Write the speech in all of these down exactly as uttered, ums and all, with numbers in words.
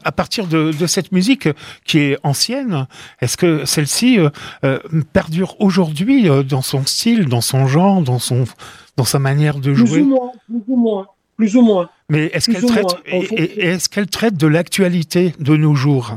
à partir de, de cette musique qui est ancienne, est-ce que celle-ci euh, euh, perdure aujourd'hui euh, dans son style, dans son genre, dans son dans sa manière de jouer? Plus ou moins, plus ou moins, plus ou moins. Mais est-ce Plus qu'elle ou traite moins. En et, fait, et- et est-ce qu'elle traite de l'actualité de nos jours?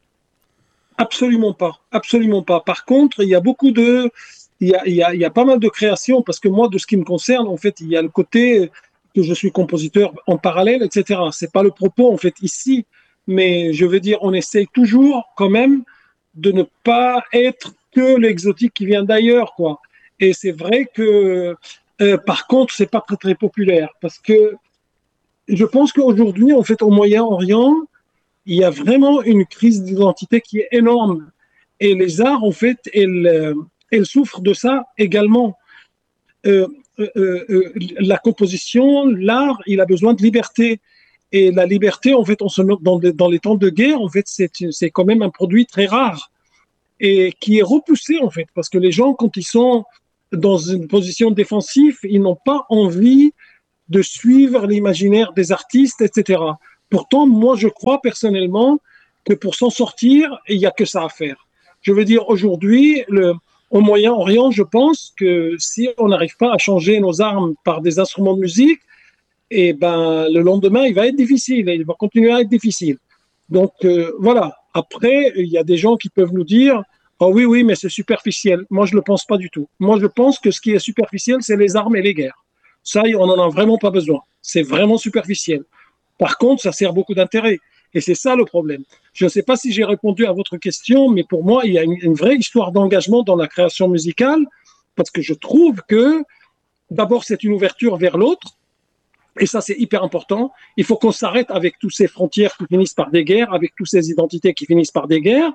absolument pas, absolument pas. Par contre, il y a beaucoup de, il y a, il y a, il y a pas mal de créations parce que moi, de ce qui me concerne, en fait, il y a le côté que je suis compositeur en parallèle, et cetera. C'est pas le propos en fait ici, mais je veux dire, on essaye toujours quand même de ne pas être que l'exotique qui vient d'ailleurs, quoi. Et c'est vrai que, euh, par contre, c'est pas très très populaire parce que je pense qu'aujourd'hui, en fait, au Moyen-Orient, il y a vraiment une crise d'identité qui est énorme. Et les arts, en fait, elles, euh, elles souffrent de ça également. Euh, euh, euh, la composition, l'art, il a besoin de liberté. Et la liberté, en fait, on se, dans, dans les temps de guerre, en fait, c'est, c'est quand même un produit très rare et qui est repoussé, en fait, parce que les gens, quand ils sont dans une position défensive, ils n'ont pas envie de suivre l'imaginaire des artistes, et cetera. Pourtant, moi, je crois personnellement que pour s'en sortir, il n'y a que ça à faire. Je veux dire, aujourd'hui, le, au Moyen-Orient, je pense que si on n'arrive pas à changer nos armes par des instruments de musique, et ben, le lendemain, il va être difficile, et il va continuer à être difficile. Donc, euh, voilà. Après, il y a des gens qui peuvent nous dire, oh oui, oui, mais c'est superficiel. Moi, je ne le pense pas du tout. Moi, je pense que ce qui est superficiel, c'est les armes et les guerres. Ça, on n'en a vraiment pas besoin. C'est vraiment superficiel. Par contre, ça sert beaucoup d'intérêt. Et c'est ça le problème. Je ne sais pas si j'ai répondu à votre question, mais pour moi, il y a une, une vraie histoire d'engagement dans la création musicale, parce que je trouve que, d'abord, c'est une ouverture vers l'autre, et ça, c'est hyper important. Il faut qu'on s'arrête avec toutes ces frontières qui finissent par des guerres, avec toutes ces identités qui finissent par des guerres.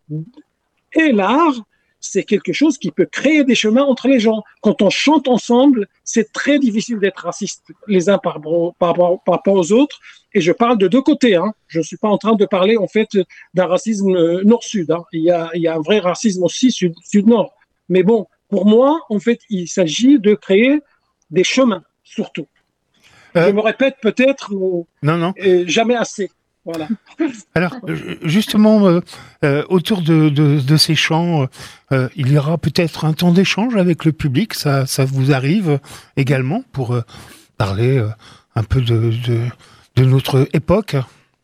Et l'art, c'est quelque chose qui peut créer des chemins entre les gens. Quand on chante ensemble, c'est très difficile d'être raciste les uns par, par, par, par rapport aux autres. Et je parle de deux côtés. Hein. Je ne suis pas en train de parler en fait d'un racisme nord-sud. Hein. Il y a, il y a un vrai racisme aussi sud, sud-nord. Mais bon, pour moi, en fait, il s'agit de créer des chemins, surtout. Euh, je me répète peut-être, non, non. Euh, jamais assez. Voilà. Alors, justement, euh, euh, autour de, de, de ces chants, euh, il y aura peut-être un temps d'échange avec le public. Ça, ça vous arrive également pour euh, parler euh, un peu de, de, de notre époque?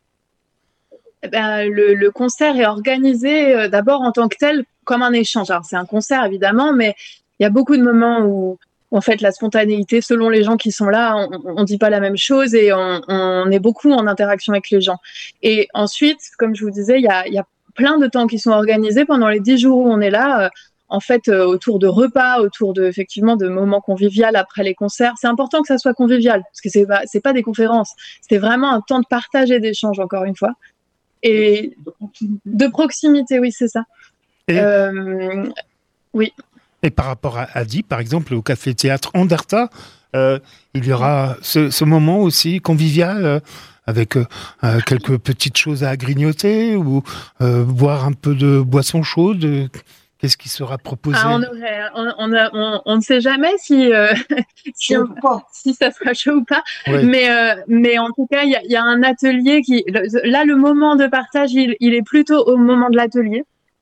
Eh ben, le, le concert est organisé euh, d'abord en tant que tel comme un échange. Alors, c'est un concert, évidemment, mais il y a beaucoup de moments où en fait, la spontanéité, selon les gens qui sont là, on ne dit pas la même chose et on, on est beaucoup en interaction avec les gens. Et ensuite, comme je vous disais, il y a, y a plein de temps qui sont organisés pendant les dix jours où on est là, euh, en fait, euh, autour de repas, autour de, effectivement, de moments conviviaux après les concerts. C'est important que ça soit convivial, parce que c'est pas, c'est pas des conférences. C'était vraiment un temps de partage et d'échange, encore une fois. Et de proximité, de proximité oui, c'est ça. Et... Euh, oui. Et par rapport à Adi, par exemple, au café-théâtre Anderta, euh, il y aura ce, ce moment aussi convivial euh, avec euh, quelques petites choses à grignoter ou euh, boire un peu de boisson chaude. Qu'est-ce qui sera proposé? Ah, on, aurait, on, on, a, on, on ne sait jamais si, euh, si, on, si ça sera chaud ou pas. Oui. Mais, euh, mais en tout cas, il y, y a un atelier qui... Là, le moment de partage, il, il est plutôt au moment de l'atelier.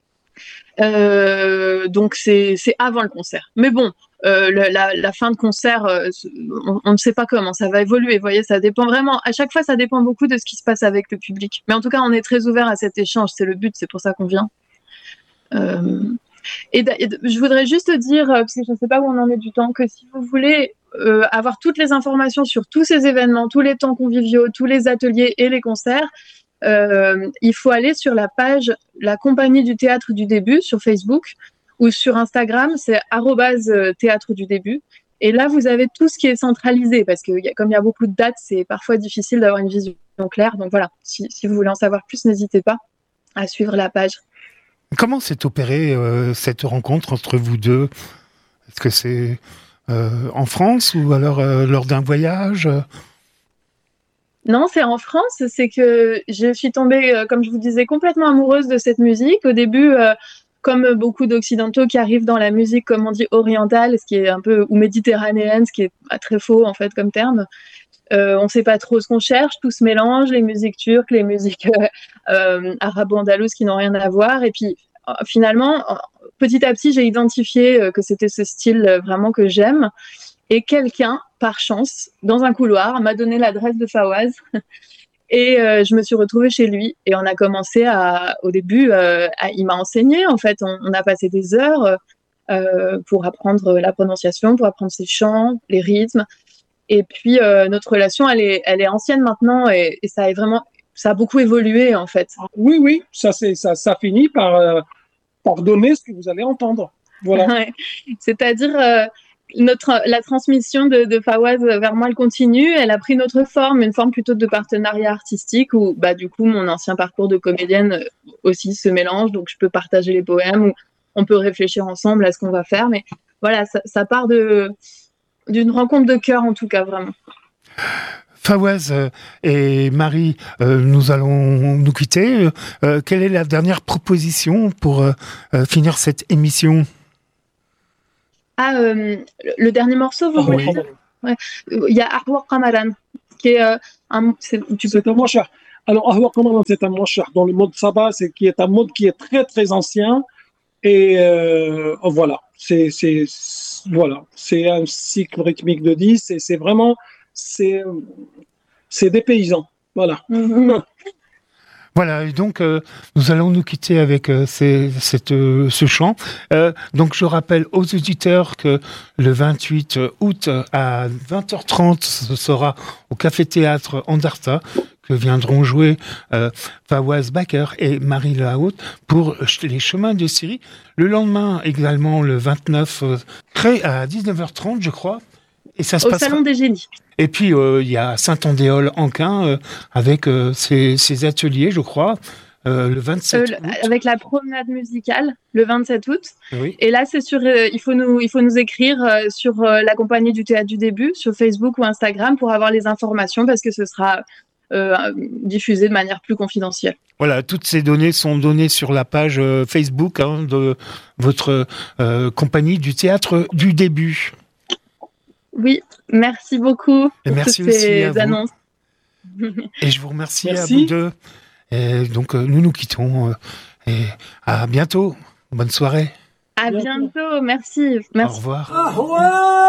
Euh, donc c'est c'est avant le concert. Mais bon, euh, la, la, la fin de concert, euh, on, on ne sait pas comment ça va évoluer. Vous voyez, ça dépend vraiment. À chaque fois, ça dépend beaucoup de ce qui se passe avec le public. Mais en tout cas, on est très ouvert à cet échange. C'est le but, c'est pour ça qu'on vient. Euh, et, et je voudrais juste dire, parce que je ne sais pas où on en est du temps, que si vous voulez euh, avoir toutes les informations sur tous ces événements, tous les temps conviviaux, tous les ateliers et les concerts. Euh, il faut aller sur la page La Compagnie du Théâtre du Début sur Facebook ou sur Instagram, c'est arobase théâtre du début. Et là, vous avez tout ce qui est centralisé parce que y a, comme il y a beaucoup de dates, c'est parfois difficile d'avoir une vision claire. Donc voilà, si, si vous voulez en savoir plus, n'hésitez pas à suivre la page. Comment s'est opérée euh, cette rencontre entre vous deux? Est-ce que c'est euh, en France ou alors euh, lors d'un voyage? Non, c'est en France. C'est que je suis tombée, euh, comme je vous disais, complètement amoureuse de cette musique. Au début, euh, comme beaucoup d'occidentaux qui arrivent dans la musique, comme on dit, orientale, ce qui est un peu, ou méditerranéenne, ce qui est pas très faux, en fait, comme terme. Euh, on ne sait pas trop ce qu'on cherche, tout se mélange, les musiques turques, les musiques euh, euh, arabo-andalouses qui n'ont rien à voir. Et puis euh, finalement, petit à petit, j'ai identifié euh, que c'était ce style euh, vraiment que j'aime. Et quelqu'un, par chance, dans un couloir, m'a donné l'adresse de Fawaz. Et euh, je me suis retrouvée chez lui. Et on a commencé à, au début, euh, à, il m'a enseigné. En fait, on, on a passé des heures euh, pour apprendre la prononciation, pour apprendre ses chants, les rythmes. Et puis euh, notre relation, elle est, elle est ancienne maintenant, et, et ça est vraiment, ça a beaucoup évolué en fait. Oui, oui, ça c'est ça, ça finit par euh, par donner ce que vous allez entendre. Voilà. Ouais. C'est-à-dire euh, notre la transmission de, de Fawaz vers moi, elle continue. Elle a pris notre forme, une forme plutôt de partenariat artistique où bah du coup mon ancien parcours de comédienne aussi se mélange, donc je peux partager les poèmes ou on peut réfléchir ensemble à ce qu'on va faire. Mais voilà, ça, ça part de d'une rencontre de cœur en tout cas, vraiment. Fawaz et Marie, euh, nous allons nous quitter. Euh, quelle est la dernière proposition pour euh, finir cette émission? Ah, euh, le dernier morceau, vous voulez dire? Ouais. Il y a Ahwa Qamaran, qui est euh, un... C'est, tu peux... c'est un moshar. Alors, Ahwa Qamaran, c'est un moshar dans le mode Saba, c'est qui est un mode qui est très très ancien. Et euh, voilà, c'est, c'est, voilà, c'est un cycle rythmique de dix et c'est vraiment, c'est, c'est des paysans. Voilà. Voilà, et donc euh, nous allons nous quitter avec euh, ces, cette, euh, ce chant. Euh, donc je rappelle aux auditeurs que le vingt-huit août à vingt heures trente, ce sera au Café Théâtre Andarta, que viendront jouer euh, Fawaz Baker et Marie Lahaut pour les Chemins de Syrie. Le lendemain, également le vingt-neuf, euh, créé à dix-neuf heures trente, je crois. Et ça se au passera... Salon des Génies. Et puis, euh, il y a Saint-Andéol-Anquin euh, avec euh, ses, ses ateliers, je crois, euh, le vingt-sept euh, août. Avec la promenade musicale, le vingt-sept août. Oui. Et là, c'est sur, euh, il, faut nous, il faut nous écrire euh, sur euh, la compagnie du Théâtre du Début, sur Facebook ou Instagram, pour avoir les informations, parce que ce sera euh, diffusé de manière plus confidentielle. Voilà, toutes ces données sont données sur la page euh, Facebook hein, de votre euh, compagnie du Théâtre du Début. Oui, merci beaucoup pour merci toutes ces à annonces. Et je vous remercie merci. à vous deux. Et donc, euh, nous nous quittons. Euh, et à bientôt. Bonne soirée. À bientôt. Merci. Merci. Au revoir.